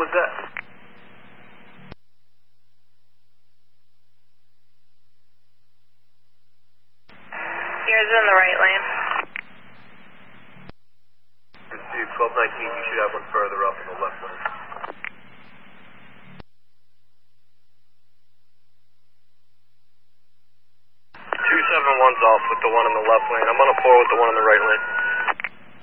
was that? Here's in the right lane. Dude, 1219, you should have one further up in the left lane. 271's off with the one in the left lane. I'm on a 4 with the one in the right lane.